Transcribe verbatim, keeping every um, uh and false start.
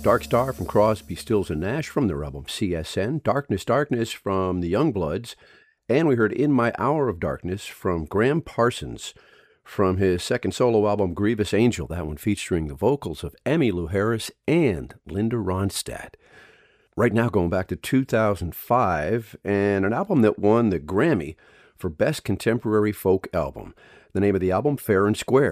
Dark Star from Crosby, Stills, and Nash from their album C S N. Darkness, Darkness from the Youngbloods. And we heard In My Hour of Darkness from Graham Parsons from his second solo album, Grievous Angel. That one featuring the vocals of Emmylou Harris and Linda Ronstadt. Right now going back to two thousand five and an album that won the Grammy for Best Contemporary Folk Album. The name of the album, Fair and Square.